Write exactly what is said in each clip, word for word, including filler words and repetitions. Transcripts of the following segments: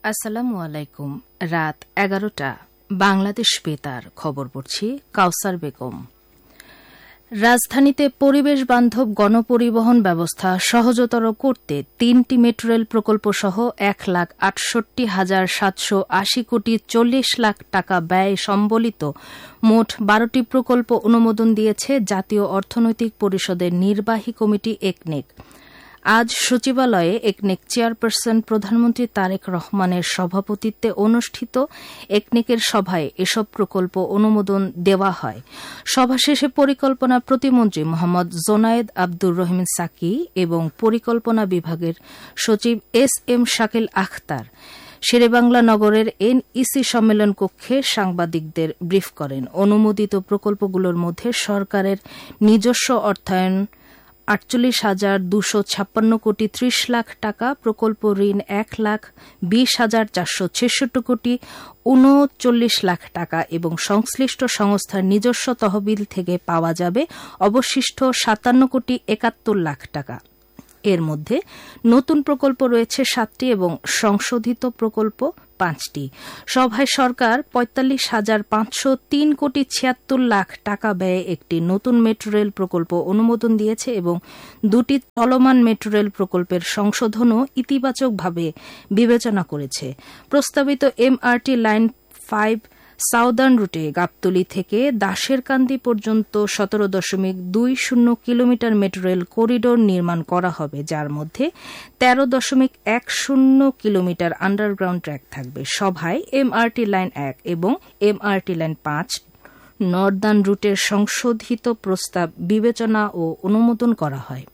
আসসালামু আলাইকুম। রাত এগারোটা বাংলাদেশ বেতার খবর পড়ছি কাউসার বেগম। রাজধানীতে পরিবেশ বান্ধব গণপরিবহন ব্যবস্থা সহজতর করতে তিনটি মেট্রো রেল প্রকল্প সহ এক লাখ আটষট্টি হাজার সাতশো আশি কোটি চল্লিশ লাখ টাকা ব্যয় সম্বলিত মোট বারোটি প্রকল্প অনুমোদন দিয়েছে জাতীয় অর্থনৈতিক পরিষদের নির্বাহী কমিটি একনেক। আজ সচিবালয়ে একনেক চেয়ারপারসন প্রধানমন্ত্রী তারেক রহমানের সভাপতিত্বে অনুষ্ঠিত একনেকের সভায় এসব প্রকল্প অনুমোদন দেওয়া হয়। সভা শেষে পরিকল্পনা প্রতিমন্ত্রী মোহাম্মদ জোনায়েদ আব্দুর রহিম সাকি এবং পরিকল্পনা বিভাগের সচিব এস এম শাকিল আখতার শেরেবাংলা নগরের এনইসি সম্মেলন কক্ষে সাংবাদিকদের ব্রিফ করেন। অনুমোদিত প্রকল্পগুলোর মধ্যে সরকারের নিজস্ব অর্থায়ন আটচল্লিশ হাজার দুশো ছাপ্পান্ন কোটি ত্রিশ লাখ টাকা, প্রকল্প ঋণ এক লাখ বিশ হাজার চারশো ছেষট্টি কোটি উনচল্লিশ লাখ টাকা এবং সংশ্লিষ্ট সংস্থার নিজস্ব তহবিল থেকে পাওয়া যাবে অবশিষ্ট সাতান্ন কোটি একাত্তর লাখ টাকা। এর মধ্যে নতুন প্রকল্প রয়েছে সাতটি এবং সংশোধিত প্রকল্প পাঁচটি। সভায় সরকার পঁয়তাল্লিশ হাজার পাঁচশো তিন কোটি ছিয়াত্তর লাখ টাকা ব্যয়ে একটি নতুন মেট্রো রেল প্রকল্প অনুমোদন দিয়েছে এবং দুটি চলমান মেট্রো রেল প্রকল্পের সংশোধনও ইতিবাচকভাবে বিবেচনা করেছে। প্রস্তাবিত এমআরটি লাইন ফাইভ সাউদার্ন রুটে গাবতলী থেকে দাসেরকান্দি পর্যন্ত সতেরো দশমিক দুই শূন্য কিলোমিটার মেট্রো রেল করিডোর নির্মাণ করা হবে, যার মধ্যে তেরো দশমিক এক শূন্য কিলোমিটার আন্ডারগ্রাউন্ড ট্র্যাক থাকবে। সভায় এমআরটি লাইন এক এবং এমআরটি লাইন পাঁচ নর্দার্ন রুটের সংশোধিত প্রস্তাব বিবেচনা ও অনুমোদন করা হয়।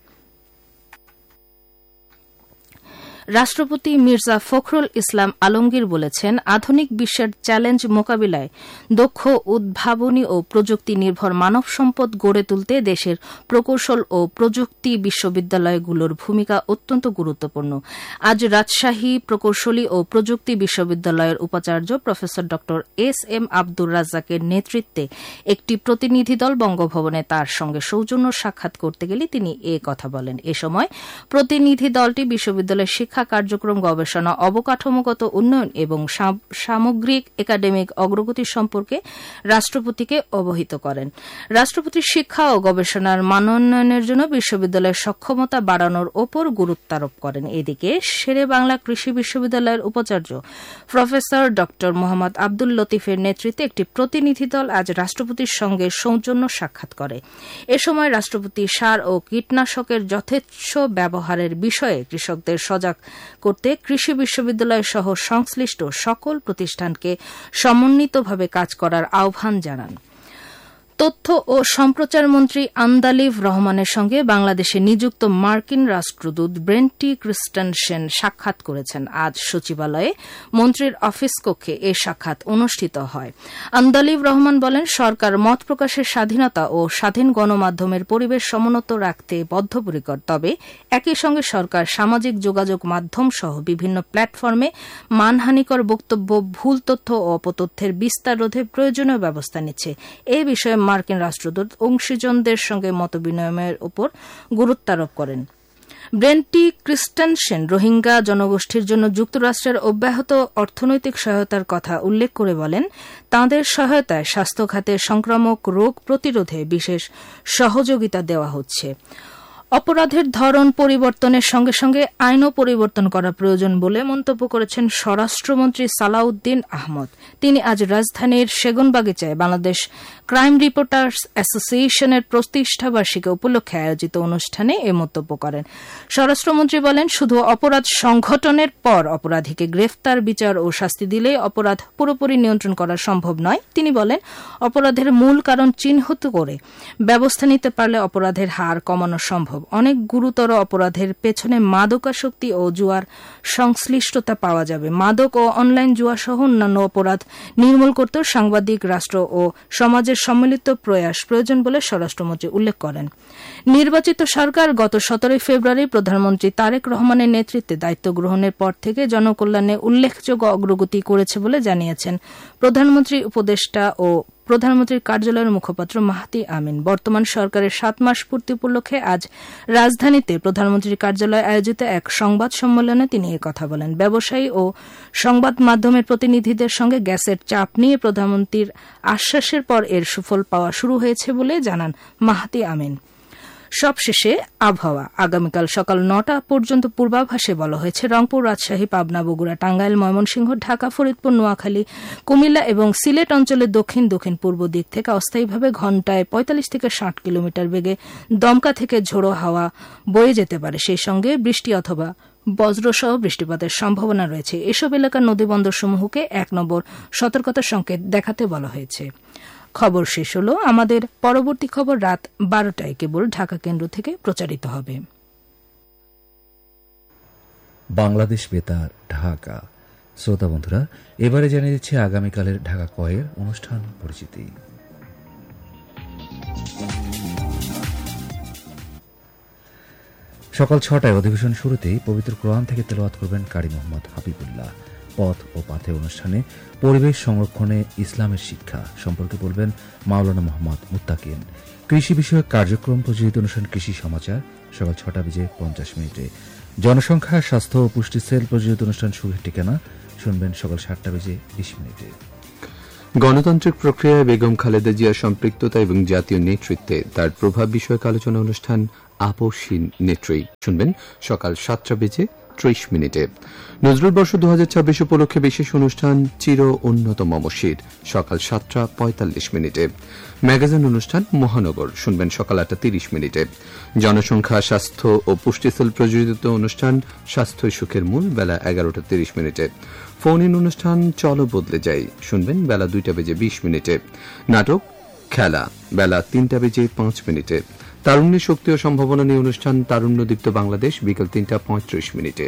রাষ্ট্রপতি মির্জা ফখরুল ইসলাম আলমগীর বলেছেন, আধুনিক বিশ্বের চ্যালেঞ্জ মোকাবিলায় দক্ষ, উদ্ভাবনী ও প্রযুক্তি নির্ভর মানব সম্পদ গড়ে তুলতে দেশের প্রকৌশল ও প্রযুক্তি বিশ্ববিদ্যালয়গুলোর ভূমিকা অত্যন্ত গুরুত্বপূর্ণ। আজ রাজশাহী প্রকৌশলী ও প্রযুক্তি বিশ্ববিদ্যালয়ের উপাচার্য প্রফেসর ড এস এম আব্দুর রাজ্জাকের নেতৃত্বে একটি প্রতিনিধি দল বঙ্গভবনে তার সঙ্গে সৌজন্য সাক্ষাৎ করতে গেলে তিনি এ কথা বলেন। এ সময় প্রতিনিধি দলটি বিশ্ববিদ্যালয়ের শিক্ষা কার্যক্রম, গবেষণা, অবকাঠামোগত উন্নয়ন এবং সামগ্রিক একাডেমিক অগ্রগতি সম্পর্কে রাষ্ট্রপতিকে অবহিত করেন। রাষ্ট্রপতি শিক্ষা ও গবেষণার মানোন্নয়নের জন্য বিশ্ববিদ্যালয়ের সক্ষমতা বাড়ানোর ওপর গুরুত্বারোপ করেন। এদিকে শেরেবাংলা কৃষি বিশ্ববিদ্যালয়ের উপাচার্য প্রফেসর ড মোহাম্মদ আব্দুল লতিফের নেতৃত্বে একটি প্রতিনিধি দল আজ রাষ্ট্রপতির সঙ্গে সৌজন্য সাক্ষাৎ করে। এ সময় রাষ্ট্রপতি সার ও কীটনাশকের যথেচ্ছ ব্যবহারের বিষয়ে কৃষকদের সজাগ করতে কৃষি বিশ্ববিদ্যালয় সহ সংশ্লিষ্ট সকল প্রতিষ্ঠানকে সমন্বিতভাবে কাজ করার আহ্বান জানান। তথ্য ও সম্প্রচার মন্ত্রী আন্দালিব রহমানের সঙ্গে বাংলাদেশে নিযুক্ত মার্কিন রাষ্ট্রদূত ব্রেন্টি ক্রিস্টেনসেন সাক্ষাৎ করেছেন। আজ সচিবালয়ে মন্ত্রীর অফিস কক্ষে এ সাক্ষাৎ অনুষ্ঠিত হয়। আন্দালিব রহমান বলেন, সরকার মত প্রকাশের স্বাধীনতা ও স্বাধীন গণমাধ্যমের পরিবেশ সমুন্নত রাখতে বদ্ধপরিকর। তবে একই সঙ্গে সরকার সামাজিক যোগাযোগ মাধ্যম সহ বিভিন্ন প্ল্যাটফর্মে মানহানিকর বক্তব্য, ভুল তথ্য ও অপতথ্যের বিস্তার রোধে প্রয়োজনীয় ব্যবস্থা নিচ্ছে। এ বিষয়ে মার্কিন রাষ্ট্রদূত অংশীজনদের সঙ্গে মতবিনিময়ের উপর গুরুত্বারোপ করেন। ব্রেন্টি ক্রিস্টেনসেন রোহিঙ্গা জনগোষ্ঠীর জন্য যুক্তরাষ্ট্রের অব্যাহত অর্থনৈতিক সহায়তার কথা উল্লেখ করে বলেন, তাঁদের সহায়তায় স্বাস্থ্য খাতে সংক্রামক রোগ প্রতিরোধে বিশেষ সহযোগিতা দেওয়া হচ্ছে। অপরাধের ধরন পরিবর্তনের সঙ্গে সঙ্গে আইনও পরিবর্তন করা প্রয়োজন বলে মন্তব্য করেছেন স্বরাষ্ট্রমন্ত্রী সালাউদ্দিন আহমদ। তিনি আজ রাজধানীর সেগুনবাগিচায় বাংলাদেশ ক্রাইম রিপোর্টার্স অ্যাসোসিয়েশনের প্রতিষ্ঠাবার্ষিকী উপলক্ষে আয়োজিত অনুষ্ঠানে এ মন্তব্য করেন। স্বরাষ্ট্রমন্ত্রী বলেন, শুধু অপরাধ সংঘটনের পর অপরাধীকে গ্রেফতার, বিচার ও শাস্তি দিলেই অপরাধ পুরোপুরি নিয়ন্ত্রণ করা সম্ভব নয়। তিনি বলেন, অপরাধের মূল কারণ চিহ্নিত করে ব্যবস্থা নিতে পারলে অপরাধের হার কমানো সম্ভব। অনেক গুরুতর অপরাধের পেছনে মাদকাসক্তি ও জুয়ার সংশ্লিষ্টতা পাওয়া যাবে। মাদক ও অনলাইন জুয়া সহ অন্যান্য অপরাধ নির্মূল করতেও সাংবাদিক, রাষ্ট্র ও সমাজের সম্মিলিত প্রয়াস প্রয়োজন বলে স্বরাষ্ট্রমন্ত্রী উল্লেখ করেন। নির্বাচিত সরকার গত সতেরোই ফেব্রুয়ারি প্রধানমন্ত্রী তারেক রহমানের নেতৃত্বে দায়িত্ব গ্রহণের পর থেকে জনকল্যাণে উল্লেখযোগ্য অগ্রগতি করেছে বলে জানিয়েছেন প্রধানমন্ত্রী উপদেষ্টা ও প্রধানমন্ত্রীর কার্যালয়ের মুখপাত্র মাহাতি আমিন। বর্তমান সরকারের সাত মাস পূর্তি উপলক্ষে আজ রাজধানীতে প্রধানমন্ত্রীর কার্যালয়ে আয়োজিত এক সংবাদ সম্মেলনে তিনি একথা বলেন। ব্যবসায়ী ও সংবাদ মাধ্যমের প্রতিনিধিদের সঙ্গে গ্যাসের চাপ নিয়ে প্রধানমন্ত্রীর আশ্বাসের পর এর সুফল পাওয়া শুরু হয়েছে বলে জানান মাহাতি আমিন। সবশেষে আবহাওয়া। আগামীকাল সকাল নটা পর্যন্ত পূর্বাভাসে বলা হয়েছে রংপুর, রাজশাহী, পাবনা, বগুড়া, টাঙ্গাইল, ময়মনসিংহ, ঢাকা, ফরিদপুর, নোয়াখালী, কুমিল্লা এবং সিলেট অঞ্চলের দক্ষিণ দক্ষিণ পূর্ব দিক থেকে অস্থায়ীভাবে ঘণ্টায় পঁয়তাল্লিশ থেকে ষাট কিলোমিটার বেগে দমকা থেকে ঝোড়ো হাওয়া বয়ে যেতে পারে। সেই সঙ্গে বৃষ্টি অথবা বজ্রসহ বৃষ্টিপাতের সম্ভাবনা রয়েছে। এসব এলাকার নদীবন্দরসমূহকে এক নম্বর সতর্কতার সংকেত দেখাতে বলা হয়েছে। খবর শেষ হল। আমাদের পরবর্তী খবর রাত বারোটায় কেবল ঢাকা কেন্দ্র থেকে প্রচারিত হবে। বাংলাদেশ বেতার, ঢাকা। শ্রোতা বন্ধুরা, এবারে জানিয়ে দিচ্ছে আগামীকালের ঢাকা কয়ের অনুষ্ঠান পরিচিতি। সকাল ছটায় অধিবেশন শুরুতেই পবিত্র কোরআন থেকে তেলাওয়াত করবেন কারি মোহাম্মদ হাবিবুল্লাহ। পথ ও পাথে অনুষ্ঠানে পরিবেশ সংরক্ষণে ইসলামের শিক্ষা সম্পর্কে বলবেন মাওলানা মোহাম্মদ মুত্তাকিন। কৃষি বিষয়ক কার্যক্রম প্রযোজিত অনুষ্ঠান কৃষি সমাচার সকাল ছটা বেজে পঞ্চাশ মিনিটে। জনসংখ্যা, স্বাস্থ্য ও পুষ্টি সেল প্রযোজিত অনুষ্ঠান সুখের ঠিকানা শুনবেন সকাল সাতটা বেজে বিশ মিনিটে। গণতান্ত্রিক প্রক্রিয়ায় বেগম খালেদা জিয়ার সম্পৃক্ততা এবং জাতীয় নেতৃত্বে তার প্রভাব বিষয়ক আলোচনা অনুষ্ঠান আপসহীন নেত্রী শুনবেন সকাল সাতটা বেজে ত্রিশ মিনিটে। নজরুল বর্ষ দু হাজার ছাব্বিশ উপলক্ষে বিশেষ অনুষ্ঠান চির উন্নত মমশির সকাল সাতটা পঁয়তাল্লিশ মিনিটে। ম্যাগাজিন অনুষ্ঠান মহানগর শুনবেন সকাল আটটা তিরিশ মিনিটে। জনসংখ্যা, স্বাস্থ্য ও পুষ্টিসেল প্রযোজিত অনুষ্ঠান স্বাস্থ্যই সুখের মূল বেলা এগারোটা তিরিশ মিনিটে। ফোন ইন অনুষ্ঠান চলো বদলে যাই শুনবেন বেলা দুইটা বেজে বিশ মিনিটে। নাটক খেলা বেলা তিনটা বেজে পাঁচ মিনিটে। তারুণ্যের শক্তি ও সম্ভাবনা নিয়ে অনুষ্ঠান তারুণ্যদীপ্ত বাংলাদেশ বিকেল তিনটা পঁয়ত্রিশ মিনিটে।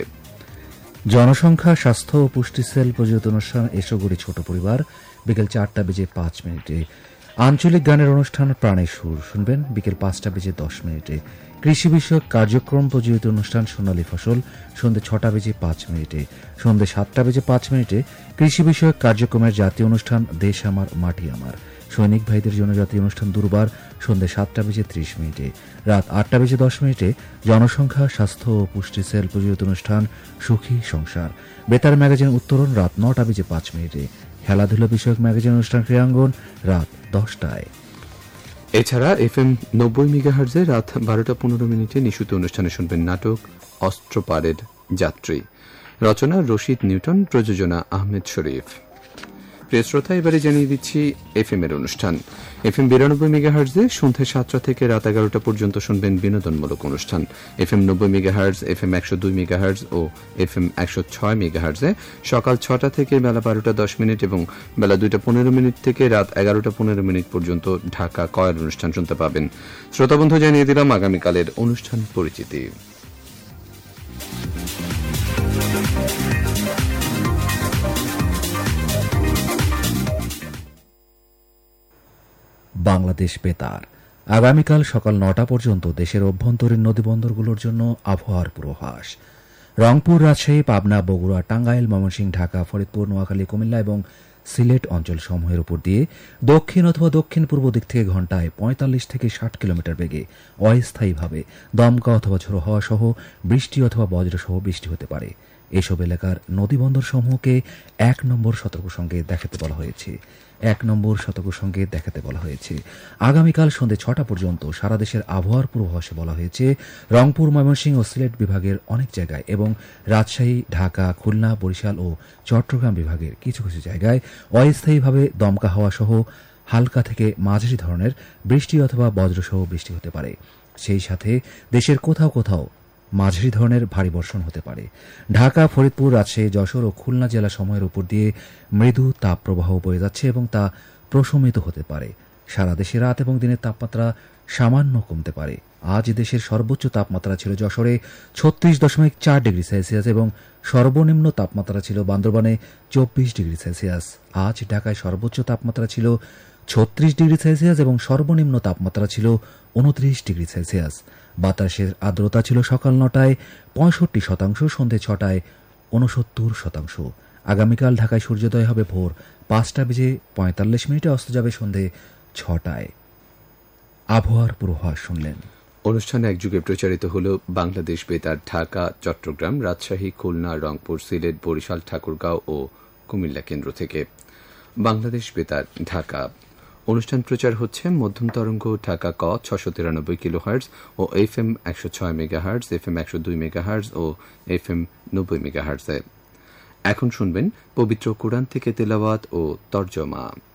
জনসংখ্যা, স্বাস্থ্য ও পুষ্টি সেল প্রযোজিত অনুষ্ঠান এসোগুড়ি ছোট পরিবার বিকেল চারটা বেজে পাঁচ মিনিটে। আঞ্চলিক গানের অনুষ্ঠান প্রাণের সুর শুনবেন বিকেল পাঁচটা বেজে দশ মিনিটে। কৃষি বিষয়ক কার্যক্রম প্রযোজিত অনুষ্ঠান সোনালী ফসল সন্ধ্যে ছটা বেজে পাঁচ মিনিটে। সন্ধ্যে সাতটা বেজে পাঁচ মিনিটে কৃষি বিষয়ক কার্যক্রমের জাতীয় অনুষ্ঠান দেশ আমার মাটি আমার। সৈনিক ভাইদের জন্য জাতীয় অনুষ্ঠান দুর্বার সন্ধ্যে সাতটা বেজে ত্রিশ মিনিটে। রাত আটটা বেজে দশ মিনিটে জনসংখ্যা, স্বাস্থ্য ও পুষ্টি সেল প্রযোজিত অনুষ্ঠান সুখী সংসার। বেতার ম্যাগাজিন উত্তরণ রাত নটা বেজে পাঁচ মিনিটে। খেলাধুলা বিষয়ক ম্যাগাজিন অনুষ্ঠান ক্রীড়াঙ্গন রাত দশটায়। এছাড়া এফ এম নব্বই মেগাহার্জে রাত বারোটা পনেরো মিনিটে নিশুত অনুষ্ঠানে শুনবেন নাটক অস্ত্রপারের যাত্রী। রচনা রশিদ নিউটন, প্রযোজনা আহমেদ শরীফ। প্রিয় শ্রোতা, এবারে জানিয়ে দিচ্ছি এফ এম এর অনুষ্ঠান। এফ এম বিরানব্বই মেগাহার্জে সন্ধ্যে সাতটা থেকে রাত এগারোটা পর্যন্ত শুনবেন বিনোদনমূলক অনুষ্ঠান। এফ এম নব্বই মেগাহার্জ, এফ এম একশো দুই মেগাহার্জ ও এফ এম একশো ছয় মেগাহার্জে সকাল ছটা থেকে বেলা বারোটা দশ মিনিট এবং বেলা দুইটা পনেরো মিনিট থেকে রাত এগারোটা পনেরো মিনিট পর্যন্ত ঢাকা কয়ের অনুষ্ঠান শুনতে পাবেন। শ্রোতাবন্ধু, জানিয়ে দিলাম আগামীকালের অনুষ্ঠান পরিচিতি। বাংলাদেশ বেতার। আগামীকাল সকাল নটা পর্যন্ত দেশের অভ্যন্তরীণ নদীবন্দরগুলোর জন্য আবহাওয়ার পূর্বাভাস। রংপুর, রাজশাহী, পাবনা, বগুড়া, টাঙ্গাইল, ময়মনসিংহ, ঢাকা, ফরিদপুর, নোয়াখালী, কুমিল্লা এবং সিলেট অঞ্চল সমূহের উপর দিয়ে দক্ষিণ অথবা দক্ষিণ পূর্ব দিক থেকে ঘণ্টায় পঁয়তাল্লিশ থেকে ষাট কিলোমিটার বেগে অস্থায়ীভাবে দমকা অথবা ঝোড়ো হাওয়া সহ বৃষ্টি অথবা বজ্রসহ বৃষ্টি হতে পারে। এসব এলাকার নদীবন্দর সমূহকে এক নম্বর সতর্ক সংকেত দেখাতে বলা হয়েছে। এক নম্বর সতর্ক সংকেত দেখাতে বলা হয়েছে। আগামীকাল সন্ধ্যে ছটা পর্যন্ত সারা দেশের আবহাওয়ার পূর্বাভাসে বলা হয়েছে রংপুর, ময়মনসিংহ ও সিলেট বিভাগের অনেক জায়গায় এবং রাজশাহী, ঢাকা, খুলনা, বরিশাল ও চট্টগ্রাম বিভাগের কিছু কিছু জায়গায় অস্থায়ীভাবে দমকা হাওয়া সহ হালকা থেকে মাঝারি ধরনের বৃষ্টি অথবা বজ্রসহ বৃষ্টি হতে পারে। সেই সাথে দেশের কোথাও কোথাও মাঝারি ধরনের ভারী বর্ষণ হতে পারে। ঢাকা, ফরিদপুর, রাজশাহী, যশোর ও খুলনা জেলা সমূহের উপর দিয়ে মৃদু তাপপ্রবাহ বয়ে যাচ্ছে এবং তা প্রশমিত হতে পারে। সারা দেশে রাত এবং দিনের তাপমাত্রা সামান্য কমতে পারে। আজ দেশের সর্বোচ্চ তাপমাত্রা ছিল যশোরে ছত্রিশ দশমিক চার ডিগ্রি সেলসিয়াস এবং সর্বনিম্ন তাপমাত্রা ছিল বান্দরবানে চব্বিশ ডিগ্রি সেলসিয়াস। আজ ঢাকায় সর্বোচ্চ তাপমাত্রা ছিল ছত্রিশ ডিগ্রি সেলসিয়াস এবং সর্বনিম্ন তাপমাত্রা ছিল উনত্রিশ ডিগ্রি সেলসিয়াস। বাতাসের আর্দ্রতা ছিল সকাল নটায় পঁয়ষট্টি শতাংশ, সন্ধে ছটায় ঊনসত্তর শতাংশ। আগামীকাল ঢাকায় সূর্যোদয় হবে ভোর পাঁচটা বেজে পঁয়তাল্লিশ মিনিটে, অস্ত যাবে সন্ধে ছটায়। আবহাওয়ার পূর্বাভাস শুনলেন। অনুষ্ঠানে একযুগে প্রচারিত হল বাংলাদেশ বেতার ঢাকা, চট্টগ্রাম, রাজশাহী, খুলনা, রংপুর, সিলেট, বরিশাল, ঠাকুরগাঁও ও কুমিল্লা কেন্দ্র থেকে। বাংলাদেশ বেতার ঢাকা অনুষ্ঠান প্রচার হচ্ছে মধ্যম তরঙ্গ ঢাকা ক ছশো তিরানব্বই কিলো হার্জ ও এফ এম একশো ছয় মেগা হার্জ, এফ এম একশো দুই মেগা হার্জ ও এফ এম নব্বই মেগা হার্জে। এখন শুনবেন পবিত্র কোরআন থেকে তেলাওয়াত ও তর্জমা।